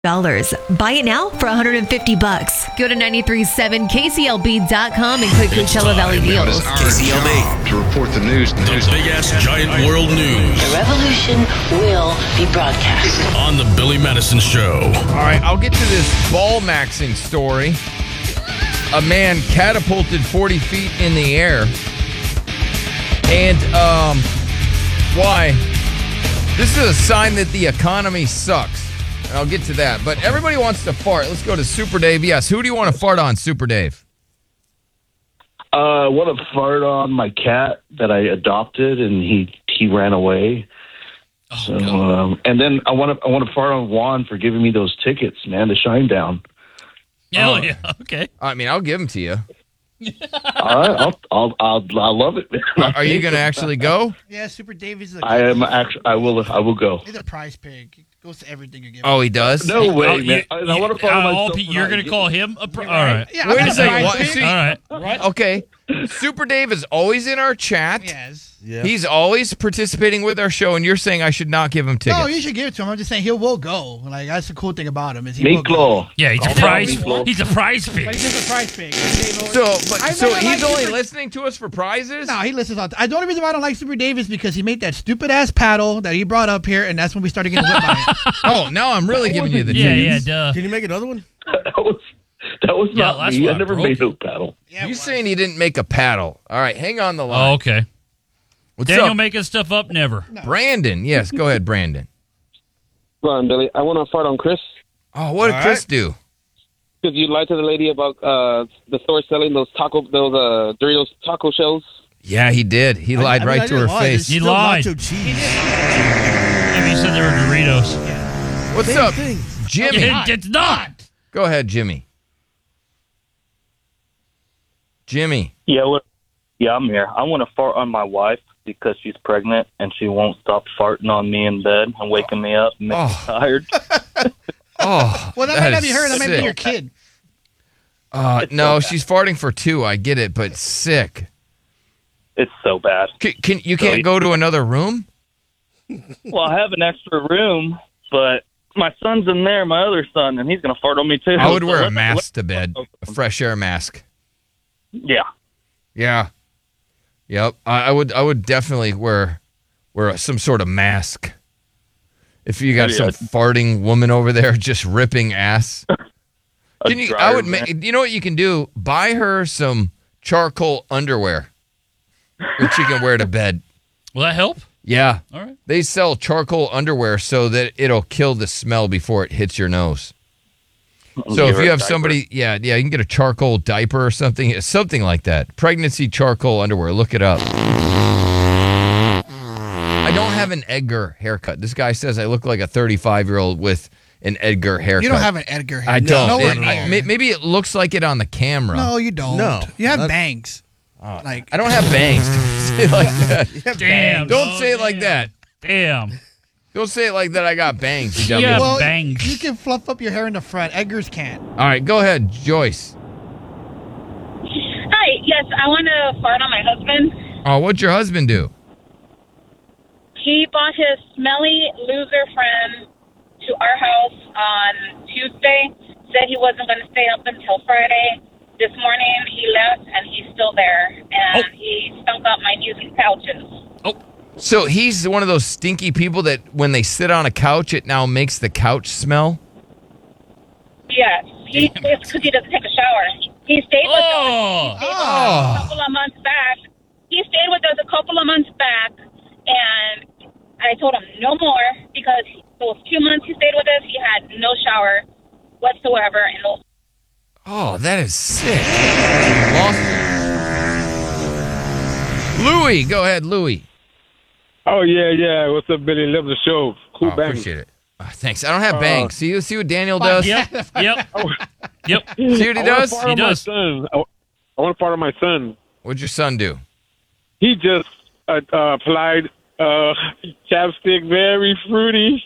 Buy it now for $150. Go to 937kclb.com and click Coachella Valley deals. KCLB. To report the news. The big-ass giant world news. The revolution will be broadcast. On the Billy Madison Show. All right, I'll get to this ball maxing story. A man catapulted 40 feet in the air. And, why? This is a sign that the economy sucks. And I'll get to that. But everybody wants to fart. Let's go to Super Dave. Yes, who do you want to fart on, Super Dave? I want to fart on my cat that I adopted, and he ran away. And then I want to fart on Juan for giving me those tickets, man, to Shinedown. Oh, yeah. Okay. I mean, I'll give them to you. All right, I'll love it. Are you going to actually go? Yeah, Super David's. I will go. He's a prize pig. He goes to everything you give. Oh, he does? No way, man. I want to fart on myself. You're going to call him a all right. Yeah, Wait I'm a not second. prize pig. All right. Okay. Super Dave is always in our chat. Yes. Yeah. He's always participating with our show, and you're saying I should not give him tickets. No, you should give it to him. I'm just saying he will go. Like, that's the cool thing about him is he will go. Miklo. Yeah, he's a prize. He's a prize But pig. he's just a prize pig. So never he's liked only Super- listening to us for prizes? No, he listens all the time. The only reason why I don't like Super Dave is because he made that stupid ass paddle that he brought up here, and that's when we started getting whipped by it. Oh, now I'm really giving you the Yeah, tickets. duh. Can you make another one? That was Yeah, not that's me. why I I never broke made it. no paddle. Yeah, You saying he didn't make a paddle. All right, hang on the line. Oh, okay. What's Daniel up? making stuff up? Never. Brandon. Yes, go ahead, Brandon. Come on, Billy. I want to fart on Chris Oh, what did All Chris right. do? because you lied to the lady about the store selling those Doritos taco shells. Yeah, he did. He lied right to her face. He lied. Nacho cheese. Maybe he said they were Doritos. What's Same up, thing. Jimmy? It's not. Go ahead, Jimmy. Jimmy. Yeah, I'm here. I want to fart on my wife because she's pregnant and she won't stop farting on me in bed and waking me up and making me tired. Oh, Well, that might not be is her. That might be sick. your kid. No, she's farting for two. I get it, but sick. It's so bad. You can't go to another room? Well, I have an extra room, but my son's in there, my other son, and he's going to fart on me too. I would So wear a let's- mask to bed, a fresh air mask. Yeah. Yeah. Yep. I would definitely wear some sort of mask. If you got some farting woman over there just ripping ass. You know what you can do? Buy her some charcoal underwear, which you can wear to bed. Will that help? Yeah. All right. They sell charcoal underwear so that it'll kill the smell before it hits your nose. So if you have somebody, yeah, you can get a charcoal diaper or something like that. Pregnancy charcoal underwear. Look it up. I don't have an Edgar haircut. This guy says I look like a 35-year-old with an Edgar haircut. You don't have an Edgar haircut. I don't. Nowhere near. Maybe it looks like it on the camera. No, you don't. No. You have bangs. I don't have bangs. Don't say it like that. Damn. Don't say it like that. Damn. Don't say it like that. I got bangs. You dummy. Yeah. Well, bangs. you can fluff up your hair in the front. Edgar's can't. All right, go ahead, Joyce. Hi, yes, I want to fart on my husband. Oh, what'd your husband do? He brought his smelly loser friend to our house on Tuesday, said he wasn't going to stay up until Friday. This morning he left and he's still there, and he stunk up my music couches. So he's one of those stinky people that when they sit on a couch, it now makes the couch smell? Yes, it's because he doesn't take a shower. He stayed with us. He stayed with us a couple of months back. He stayed with us a couple of months back, and I told him no more because those 2 months he stayed with us, he had no shower whatsoever. And those. Oh, that is sick. Louie, go ahead, Louie. Oh, yeah. What's up, Billy? Love the show. Cool bang. Appreciate it. Thanks. I don't have bangs. See what Daniel does? Yep. See what he does? He does. I want to fart on my son. What'd your son do? He just applied chapstick, very fruity.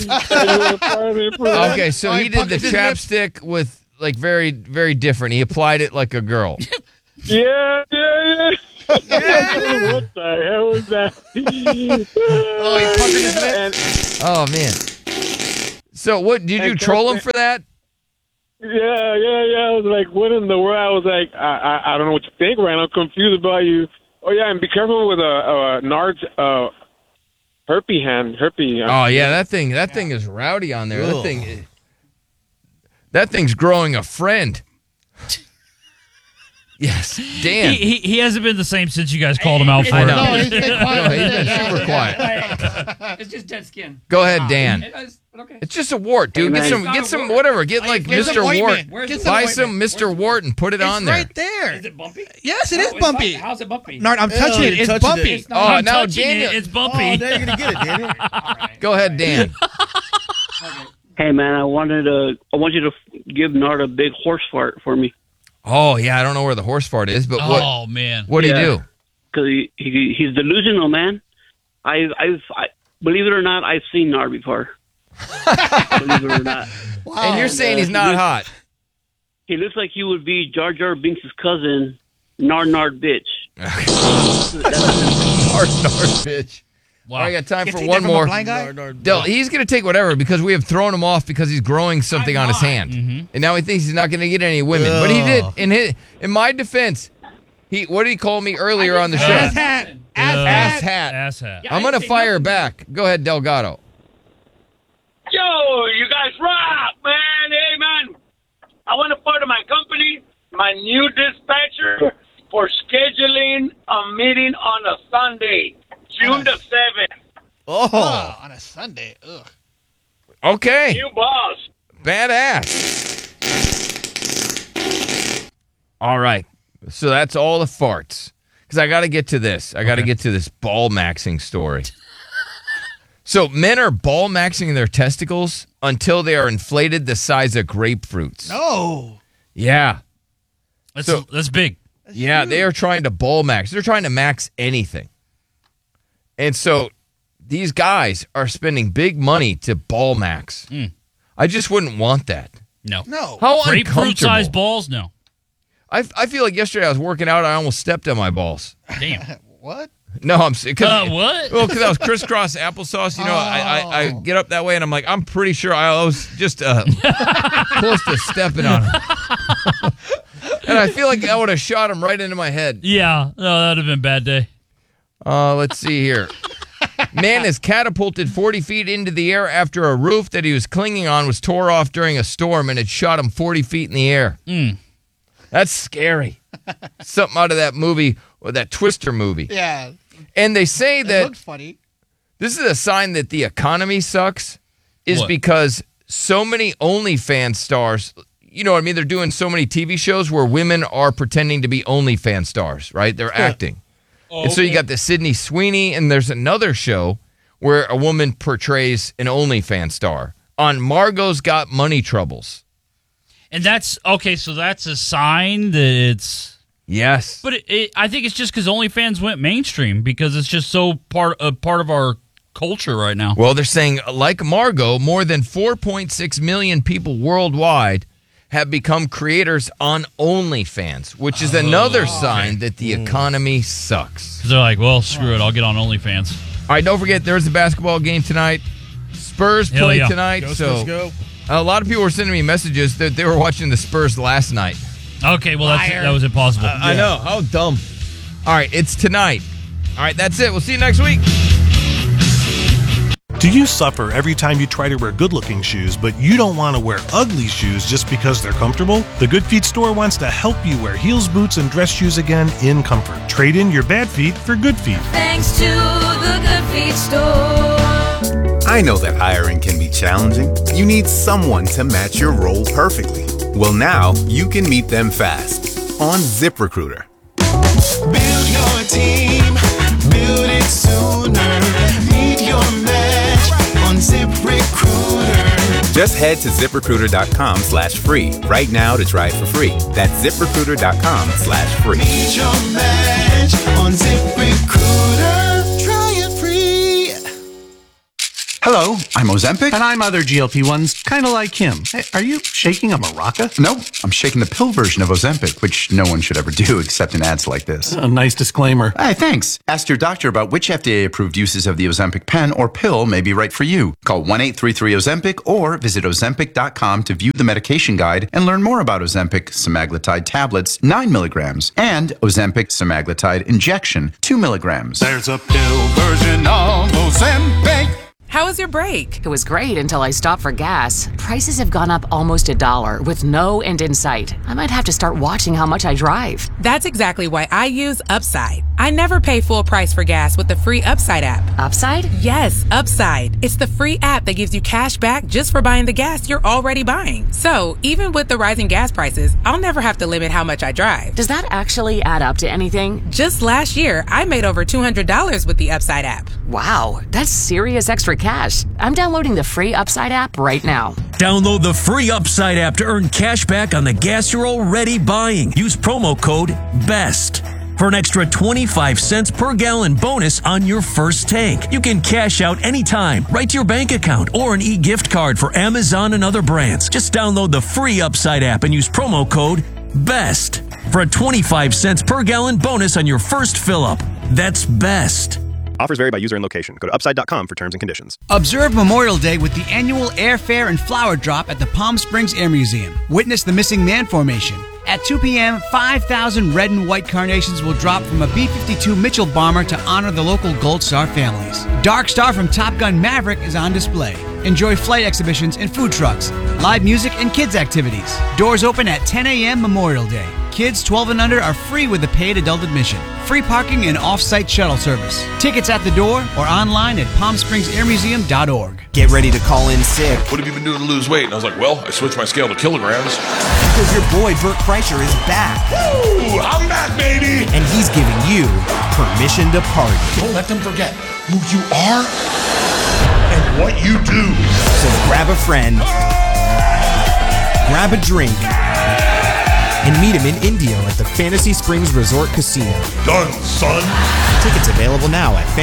Okay, so he did the chapstick with like very, very different. He applied it like a girl. Yeah. What the hell was that? Oh, man. So what, did you troll him for that? Yeah. I was like, what in the world? I was like, I don't know what you think, Ryan. I'm confused about you. Oh, yeah, and be careful with a Nard's herpy hand. Oh, yeah, that thing is rowdy on there. That thing's growing a friend. Yes, Dan. He hasn't been the same since you guys called him out for I it. know. He's been quiet. He's been super quiet. It's just dead skin. Go ahead, Dan. Okay. It's just a wart, dude. Hey, Get some, whatever. Get like Get some Mr. Wart. ointment. Get some Buy ointment. some Mr. Wart and put it on there. right there. Is it bumpy? Yes, it is bumpy. How's it bumpy? Nard, I'm touching it. It's touching bumpy. it. Oh, I'm now touching Daniel. it. It's bumpy. Oh, now you're gonna get it, Daniel. Go ahead, Dan. Hey, man, I want you to give Nard a big horse fart for me. Oh, yeah, I don't know where the horse fart is, but Oh, man. what do you do? Because he's delusional, man. I believe it or not, I've seen Nard before. Believe it or not. And you're saying he's not hot. He looks like he would be Jar Jar Binks' cousin, Nard bitch. Nard, bitch. Wow. All right, I got time Get for taken one from a more. blind guy? Del, he's going to take whatever because we have thrown him off because he's growing something on his hand. And now he thinks he's not going to get any women. But he did. In my defense, what did he call me earlier on the show? Ass hat. Ass hat. Ass hat. I'm going to fire back. Go ahead, Delgado. Yo, you guys rock, man. Hey, man. I want to part of my company, my new dispatcher, for scheduling a meeting on a Sunday, June the 7th. Oh, on a Sunday. Ugh. Okay. New boss. Badass. All right. So that's all the farts. Because I got to get to this. I got to get to this ball maxing story. So men are ball maxing their testicles until they are inflated the size of grapefruits. No. Yeah. That's big. Yeah, they are trying to ball max. They're trying to max anything. And so these guys are spending big money to ball max. I just wouldn't want that. No. How Grapefruit-sized uncomfortable. balls? No. I feel like yesterday I was working out. I almost stepped on my balls. Damn. What? No, I'm because what? Well, because I was crisscross applesauce. You know, I get up that way and I'm like, I'm pretty sure I was just close to stepping on him. And I feel like I would have shot him right into my head. Yeah. No, that would have been a bad day. Let's see here. Man is catapulted 40 feet into the air after a roof that he was clinging on was tore off during a storm and it shot him 40 feet in the air. That's scary. Something out of that movie, or that Twister movie. Yeah. And they say It that looks funny. this is a sign that the economy sucks is What? because so many OnlyFans stars, you know what I mean? They're doing so many TV shows where women are pretending to be OnlyFans stars, right? They're acting. And so you got the Sydney Sweeney, and there's another show where a woman portrays an OnlyFans star on Margot's Got Money Troubles. And that's okay. So that's a sign that it's yes. But I think it's just because OnlyFans went mainstream because it's just so part of our culture right now. Well, they're saying, like Margot, more than 4.6 million people worldwide have become creators on OnlyFans, which is another sign that the economy sucks. Because they're like, well, screw it, I'll get on OnlyFans. All right, don't forget, there's a basketball game tonight. Spurs Hell play yeah. tonight. Go, so Spurs, go. a lot of people were sending me messages that they were watching the Spurs last night. Okay, well, that was impossible. I know. How dumb. All right, it's tonight. All right, that's it. We'll see you next week. Do you suffer every time you try to wear good-looking shoes, but you don't want to wear ugly shoes just because they're comfortable? The Good Feet store wants to help you wear heels, boots, and dress shoes again in comfort. Trade in your bad feet for good feet. Thanks to the Good Feet store. I know that hiring can be challenging. You need someone to match your role perfectly. Well, now you can meet them fast on ZipRecruiter. Build your team, build it sooner. Meet your match on ZipRecruiter. Just head to ZipRecruiter.com/free right now to try it for free. That's ZipRecruiter.com/free. Meet your match on ZipRecruiter. Try it free. Hello, I'm Ozempic. And I'm other GLP-1s, kind of like him. Hey, are you shaking a maraca? No, I'm shaking the pill version of Ozempic, which no one should ever do except in ads like this. A nice disclaimer. Hey, thanks. Ask your doctor about which FDA-approved uses of the Ozempic pen or pill may be right for you. Call 1-833-OZEMPIC or visit Ozempic.com to view the medication guide and learn more about Ozempic semaglutide tablets, 9 milligrams, and Ozempic semaglutide injection, 2 milligrams. There's a pill version of Ozempic. How was your break? It was great until I stopped for gas. Prices have gone up almost $1 with no end in sight. I might have to start watching how much I drive. That's exactly why I use Upside. I never pay full price for gas with the free Upside app. Upside? Yes, Upside. It's the free app that gives you cash back just for buying the gas you're already buying. So, even with the rising gas prices, I'll never have to limit how much I drive. Does that actually add up to anything? Just last year, I made over $200 with the Upside app. Wow, that's serious extra cash. I'm downloading the free Upside app right now. Download the free Upside app to earn cash back on the gas you're already buying. Use promo code BEST for an extra 25 cents per gallon bonus on your first tank. You can cash out anytime, right to your bank account, or an e-gift card for Amazon and other brands. Just download the free Upside app and use promo code BEST for a 25 cents per gallon bonus on your first fill-up. That's BEST. Offers vary by user and location. Go to upside.com for terms and conditions. Observe Memorial Day with the annual airfare and flower drop at the Palm Springs Air Museum. Witness the missing man formation. At 2 p.m., 5,000 red and white carnations will drop from a B-52 Mitchell bomber to honor the local Gold Star families. Dark Star from Top Gun Maverick is on display. Enjoy flight exhibitions and food trucks, live music and kids activities. Doors open at 10 a.m. Memorial Day. Kids 12 and under are free with a paid adult admission. Free parking and off-site shuttle service. Tickets at the door or online at palmspringsairmuseum.org. Get ready to call in sick. What have you been doing to lose weight? And I was like, well, I switched my scale to kilograms. Because your boy Bert Kreischer is back. Woo! I'm back, baby! And he's giving you permission to party. Don't let them forget who you are and what you do. So grab a friend, grab a drink, and meet him in Indio at the Fantasy Springs Resort Casino. Done, son! Tickets available now at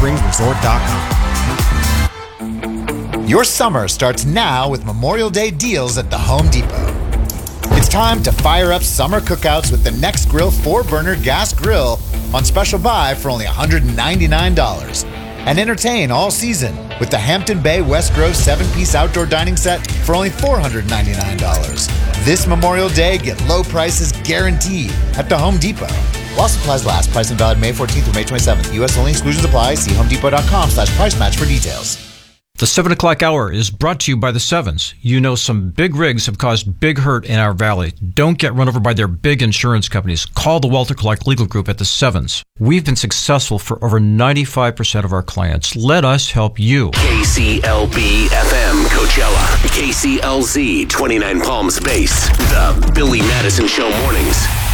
fantasyspringsresort.com. Your summer starts now with Memorial Day deals at the Home Depot. It's time to fire up summer cookouts with the Next Grill 4-burner gas grill on special buy for only $199. And entertain all season with the Hampton Bay West Grove 7-piece outdoor dining set for only $499. This Memorial Day, get low prices guaranteed at the Home Depot. While supplies last, price and valid May 14th through May 27th. U.S. only, exclusions apply. See homedepot.com/price match for details. The 7 o'clock hour is brought to you by the Sevens. You know some big rigs have caused big hurt in our valley. Don't get run over by their big insurance companies. Call the Walter Clark Legal Group at the Sevens. We've been successful for over 95% of our clients. Let us help you. KCLB FM Coachella. KCLZ 29 Palms Base. The Billy Madison Show mornings.